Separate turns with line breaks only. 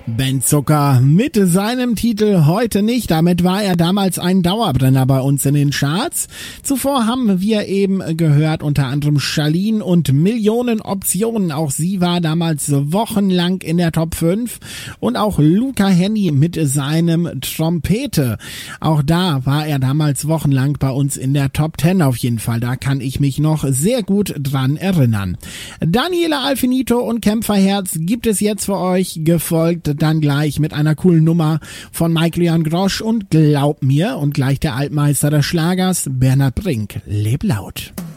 Ben Zucker mit seinem Titel Heute nicht. Damit war er damals ein Dauerbrenner bei uns in den Charts. Zuvor haben wir eben gehört unter anderem Charlene und Millionen Optionen. Auch sie war damals wochenlang in der Top 5. Und auch Luca Hänni mit seinem Trompete. Auch da war er damals wochenlang bei uns in der Top 10 auf jeden Fall. Da kann ich mich noch sehr gut dran erinnern. Daniela Alfinito und Kämpferherz gibt es jetzt für euch, gefolgt dann gleich mit einer coolen Nummer von Michael Grosch und Glaub mir und gleich der Altmeister des Schlagers Bernhard Brink. Leb laut.